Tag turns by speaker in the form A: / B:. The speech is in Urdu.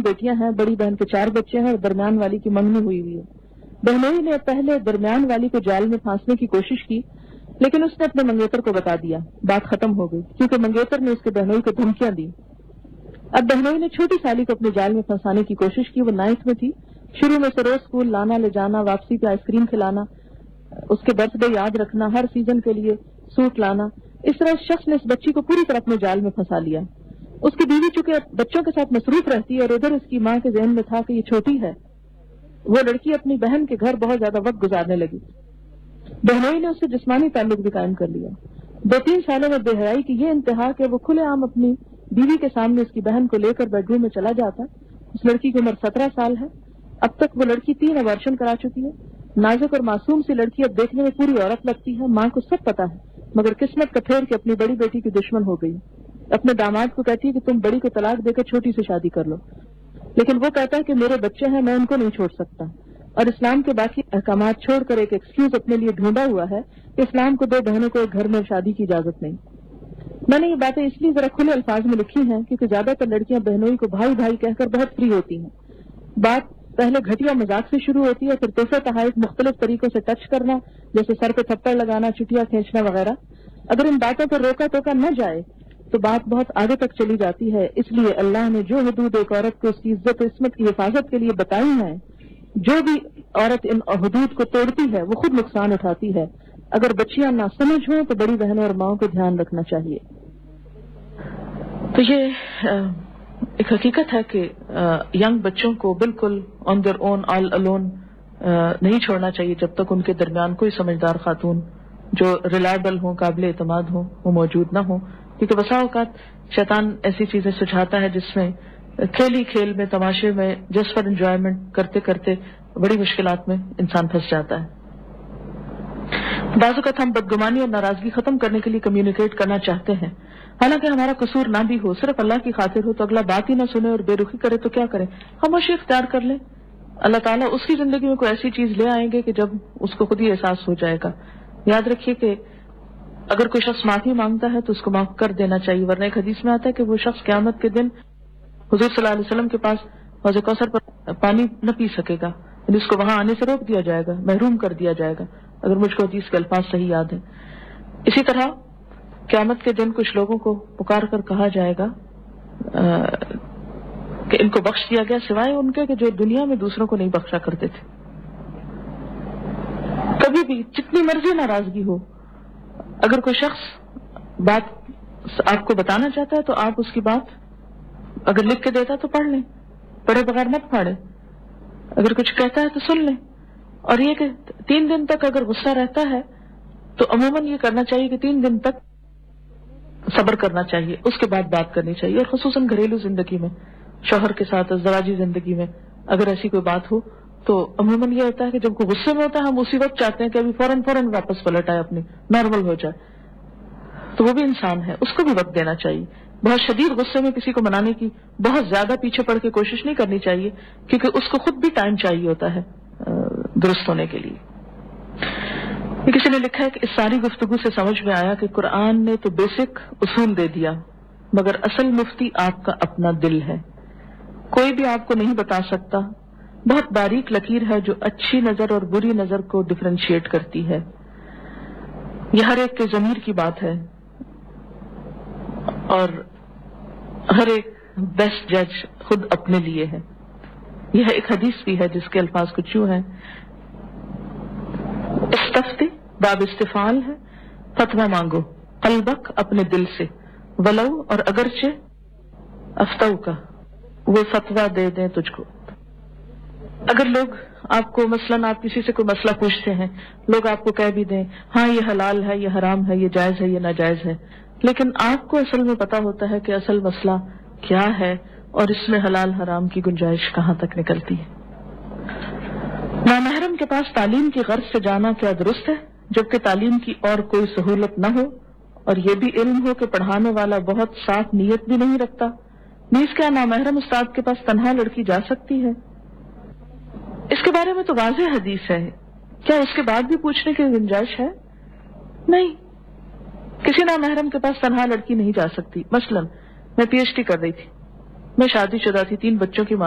A: بیٹیاں ہیں, بڑی بہن کے 4 بچے ہیں اور درمیان والی کی منگنی ہوئی ہے. بہنوئی نے پہلے درمیان والی کو جال میں پھانسنے کی کوشش کی, لیکن اس نے اپنے منگیتر کو بتا دیا. بات ختم ہو گئی کیونکہ منگیتر نے اس کے بہنوئی کو دھمکیاں دی. اب بہنوئی نے چھوٹی سالی کو اپنے جال میں پھنسانے کی کوشش کی. وہ 9th میں تھی. شروع میں سے روز اسکول لانا لے جانا, واپسی پہ آئس کریم کھلانا, اس کے برتھ ڈے یاد رکھنا, ہر سیزن کے لیے سوٹ لانا. اس طرح اس شخص نے اس بچی کو پوری طرح اپنے جال میں پھنسا لیا. اس کی بیوی چونکہ بچوں کے ساتھ مصروف رہتی ہے اور ادھر اس کی ماں کے ذہن میں تھا کہ یہ چھوٹی ہے, وہ لڑکی اپنی بہن کے گھر بہت زیادہ وقت گزارنے لگی. بہنوئی نے اس سے جسمانی تعلق بھی قائم کر لیا. 2-3 سالوں میں بے حیائی کی یہ انتہا کہ وہ کھلے عام اپنی بیوی کے سامنے اس کی بہن کو لے کر بیڈ روم میں چلا جاتا. اس لڑکی کی عمر 17 سال ہے. اب تک وہ لڑکی 3 ابارشن کرا چکی ہے. نازک اور معصوم سی لڑکی اب دیکھنے میں پوری عورت لگتی ہے. ماں کو سب پتا ہے, مگر قسمت کا پھیر کے اپنی بڑی بیٹی کی دشمن ہو گئی. اپنے داماد کو کہتی ہے کہ تم بڑی کو طلاق دے کر چھوٹی سے شادی کر لو, لیکن وہ کہتا ہے کہ میرے بچے ہیں, میں ان کو نہیں چھوڑ سکتا. اور اسلام کے باقی احکامات چھوڑ کر ایک ایکسکیوز اپنے لیے ڈھونڈا ہوا ہے کہ اسلام کو 2 بہنوں کو ایک گھر میں شادی کی اجازت نہیں. میں نے یہ باتیں اس لیے ذرا کھلے الفاظ میں لکھی ہیں کیونکہ زیادہ تر لڑکیاں بہنوئی کو بھائی بھائی کہہ کر بہت فری ہوتی ہیں. بات پہلے گھٹیا مذاق سے شروع ہوتی ہے, پھر تحفے تحائف مختلف طریقوں سے ٹچ کرنا, جیسے سر پہ تھپڑ لگانا, چٹیاں کھینچنا وغیرہ. اگر ان باتوں پر روکا ٹوکا نہ جائے تو بات بہت آگے تک چلی جاتی ہے. اس لیے اللہ نے جو حدود ایک عورت کو اس کی عزت و عصمت کی حفاظت کے لیے بتائی ہیں, جو بھی عورت ان حدود کو توڑتی ہے وہ خود نقصان اٹھاتی ہے. اگر بچیاں نہ سمجھ ہوں تو بڑی بہنوں اور ماؤں کو دھیان رکھنا چاہیے.
B: تو یہ ایک حقیقت ہے کہ ینگ بچوں کو بالکل on their own all alone نہیں چھوڑنا چاہیے جب تک ان کے درمیان کوئی سمجھدار خاتون جو ریلائبل ہوں, قابل اعتماد ہوں, وہ موجود نہ ہوں. کیونکہ بسا اوقات شیطان ایسی چیزیں سجھاتا ہے جس میں کھیل ہی کھیل میں, تماشے میں, جسٹ فار انجوائمنٹ کرتے کرتے بڑی مشکلات میں انسان پھنس جاتا ہے. بعض اوقات ہم بدگمانی اور ناراضگی ختم کرنے کے لیے کمیونیکیٹ کرنا چاہتے ہیں, حالانکہ ہمارا قصور نہ بھی ہو, صرف اللہ کی خاطر ہو, تو اگلا بات ہی نہ سنے اور بے رخی کرے تو کیا کریں, خاموشی اختیار کر لیں. اللہ تعالیٰ اس کی زندگی میں کوئی ایسی چیز لے آئیں گے کہ جب اس کو خود ہی احساس ہو جائے گا. یاد رکھیے کہ اگر کوئی شخص معافی مانگتا ہے تو اس کو معاف کر دینا چاہیے, ورنہ ایک حدیث میں آتا ہے کہ وہ شخص قیامت کے دن حضور صلی اللہ علیہ وسلم کے پاس حوض کوثر پر پانی نہ پی سکے گا, یعنی اس کو وہاں آنے سے روک دیا جائے گا, محروم کر دیا جائے گا, اگر مجھ کو حدیث کے الفاظ صحیح یاد ہے. اسی طرح قیامت کے دن کچھ لوگوں کو پکار کر کہا جائے گا کہ ان کو بخش دیا گیا سوائے ان کے کہ جو دنیا میں دوسروں کو نہیں بخشا کرتے تھے. کبھی بھی جتنی مرضی ناراضگی ہو, اگر کوئی شخص بات آپ کو بتانا چاہتا ہے تو آپ اس کی بات اگر لکھ کے دیتا تو پڑھ لیں, پڑھے بغیر مت پھاڑے. اگر کچھ کہتا ہے تو سن لیں. اور یہ کہ 3 دن تک اگر غصہ رہتا ہے تو عموماً یہ کرنا چاہیے کہ 3 دن تک صبر کرنا چاہیے, اس کے بعد بات کرنی چاہیے. اور خصوصاً گھریلو زندگی میں, شوہر کے ساتھ ازدواجی زندگی میں اگر ایسی کوئی بات ہو تو عموماً یہ ہوتا ہے کہ جب کوئی غصے میں ہوتا ہے ہم اسی وقت چاہتے ہیں کہ ابھی فوراً واپس پلٹ آئے, اپنی نارمل ہو جائے. تو وہ بھی انسان ہے, اس کو بھی وقت دینا چاہیے. بہت شدید غصے میں کسی کو منانے کی بہت زیادہ پیچھے پڑ کے کوشش نہیں کرنی چاہیے, کیونکہ اس کو خود بھی ٹائم چاہیے ہوتا ہے درست ہونے کے لیے. کسی نے لکھا ہے کہ اس ساری گفتگو سے سمجھ میں آیا کہ قرآن نے تو بیسک اصول دے دیا, مگر اصل مفتی آپ کا اپنا دل ہے. کوئی بھی آپ کو نہیں بتا سکتا. بہت باریک لکیر ہے جو اچھی نظر اور بری نظر کو ڈفرینشیٹ کرتی ہے. یہ ہر ایک کے ضمیر کی بات ہے اور ہر ایک بیسٹ جج خود اپنے لیے ہے. یہ ایک حدیث بھی ہے جس کے الفاظ کچھ یوں ہیں, استفتی باب استفعال ہے, فتویٰ مانگو قلبک اپنے دل سے, ولو اور اگرچہ افتو کا وہ فتویٰ دے دیں تجھ کو. اگر لوگ آپ کو مثلاً آپ کسی سے کوئی مسئلہ پوچھتے ہیں, لوگ آپ کو کہہ بھی دیں ہاں یہ حلال ہے, یہ حرام ہے, یہ جائز ہے, یہ ناجائز ہے, لیکن آپ کو اصل میں پتا ہوتا ہے کہ اصل مسئلہ کیا ہے اور اس میں حلال حرام کی گنجائش کہاں تک نکلتی ہے. نامحرم کے پاس تعلیم کی غرض سے جانا کیا درست ہے جبکہ تعلیم کی اور کوئی سہولت نہ ہو, اور یہ بھی علم ہو کہ پڑھانے والا بہت صاف نیت بھی نہیں رکھتا؟ نیز کیا نامحرم استاد کے پاس تنہا لڑکی جا سکتی ہے؟ اس کے بارے میں تو واضح حدیث ہے, کیا اس کے بعد بھی پوچھنے کی گنجائش ہے؟ نہیں, کسی نامحرم کے پاس تنہا لڑکی نہیں جا سکتی. مثلاً میں پی ایچ ڈی کر رہی تھی, میں شادی شدہ تھی, 3 بچوں کی ماں